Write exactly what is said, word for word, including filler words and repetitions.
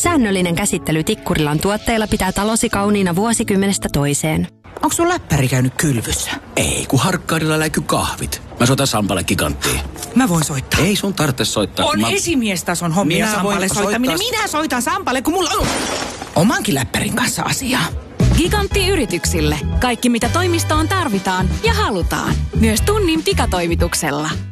Säännöllinen käsittely Tikkurilan tuotteilla pitää talosi kauniina vuosikymmenestä toiseen. Onko sun läppäri käynyt kylvyssä? Ei, kun Harkkaarilla läiky kahvit. Mä soitan Sampalle Giganttiin. Mä voin soittaa. Ei sun tarvitse soittaa. On mä... esimiestason hommia Minä Sampalle voin soittaminen. soittaa... Minä soitan Sampalle, kun mulla on omankin läppärin kanssa asiaa. Gigantti yrityksille. Kaikki mitä toimistoon tarvitaan ja halutaan. Myös tunnin pikatoimituksella.